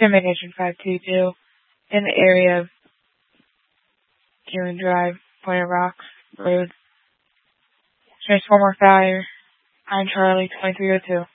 Termination 522 in the area of June Drive, Point of Rocks Road. Transformer fire, 9 Charlie 2302.